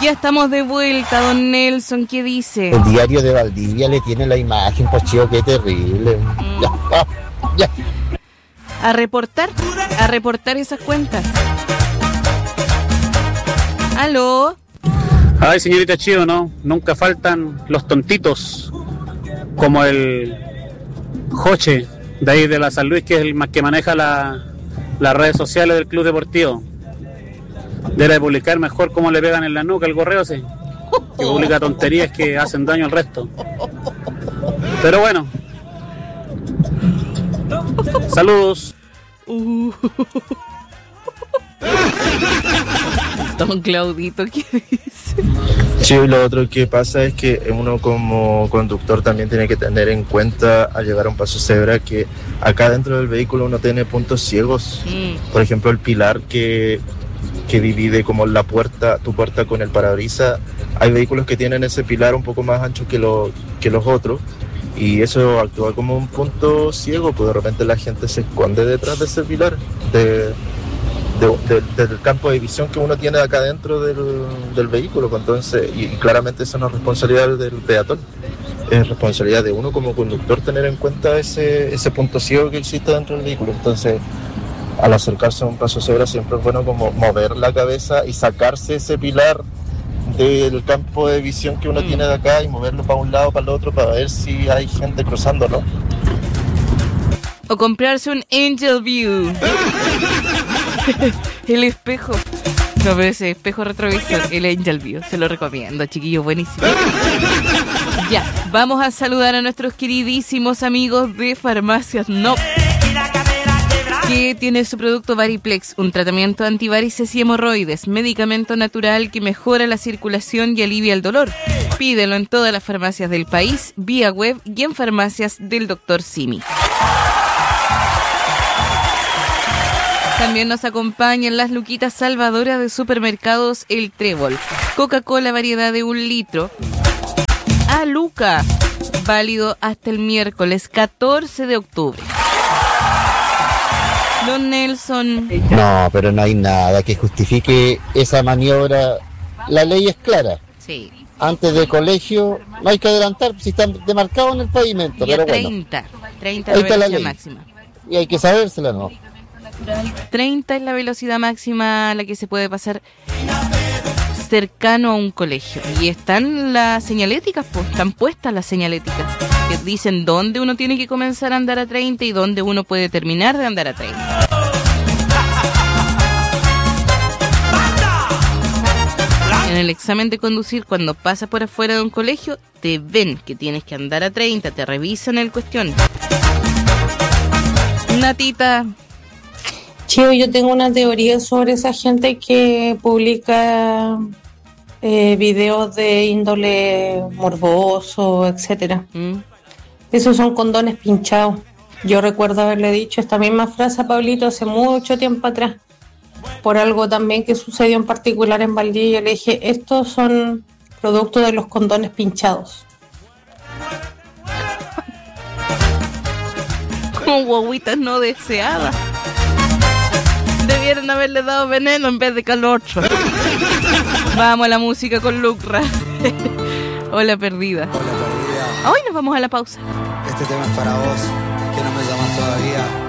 Ya estamos de vuelta, don Nelson, ¿qué dice? El diario de Valdivia le tiene la imagen, pues chico, qué terrible. Ya. A reportar esas cuentas. ¿Aló? Ay, señorita Chío, ¿no? Nunca faltan los tontitos, como el Joche, de ahí de la San Luis, que es el más que maneja las redes sociales del club deportivo. Debe publicar mejor cómo le pegan en la nuca el gorreo ese, que publica tonterías que hacen daño al resto. Pero bueno, saludos. Don Claudito, ¿qué dice? Sí, lo otro que pasa es que uno como conductor también tiene que tener en cuenta al llegar a un paso cebra que acá dentro del vehículo uno tiene puntos ciegos. Por ejemplo, el pilar que divide como tu puerta con el parabrisas. Hay vehículos que tienen ese pilar un poco más ancho que los otros, y eso actúa como un punto ciego, pues de repente la gente se esconde detrás de ese pilar del campo de visión que uno tiene acá dentro del vehículo. Entonces, y claramente eso no es responsabilidad del peatón, es responsabilidad de uno como conductor tener en cuenta ese punto ciego que existe dentro del vehículo. Entonces, al acercarse a un paso cebra siempre es bueno como mover la cabeza y sacarse ese pilar del campo de visión que uno tiene de acá y moverlo para un lado, para el otro, para ver si hay gente cruzando, ¿no? O comprarse un Angel View. El espejo. No, pero ese espejo retrovisor, el Angel View. Se lo recomiendo, chiquillos, buenísimo. Ya, vamos a saludar a nuestros queridísimos amigos de Farmacias Nop, que tiene su producto Variplex, un tratamiento antivarices y hemorroides, medicamento natural que mejora la circulación y alivia el dolor. Pídelo en todas las farmacias del país, vía web y en farmacias del Dr. Simi. También nos acompañan las luquitas salvadoras de supermercados El Trébol. Coca-Cola variedad de 1 litro. A Luca, válido hasta el miércoles 14 de octubre. Don Nelson. No, pero no hay nada que justifique esa maniobra. La ley es clara. Sí. Antes del colegio no hay que adelantar si están demarcados en el pavimento. Y a pero 30 ahí la está la velocidad ley máxima. Y hay que sabérsela, ¿no? 30 es la velocidad máxima a la que se puede pasar cercano a un colegio. Y están las señaléticas, pues, están puestas las señaléticas que dicen dónde uno tiene que comenzar a andar a 30 y dónde uno puede terminar de andar a 30. En el examen de conducir, cuando pasas por afuera de un colegio, te ven que tienes que andar a 30, te revisan el cuestión. Natita. Chío, yo tengo una teoría sobre esa gente que publica videos de índole morboso, etcétera. Esos son condones pinchados. Yo recuerdo haberle dicho esta misma frase a Pablito hace mucho tiempo atrás, por algo también que sucedió en particular en Valdivia. Yo le dije, estos son producto de los condones pinchados. Como guaguitas no deseadas. Debieron haberle dado veneno en vez de calostro. Vamos a la música con Lucra. Hola perdida. Hola perdida. Hoy nos vamos a la pausa. Este tema es para vos, que no me llamas todavía.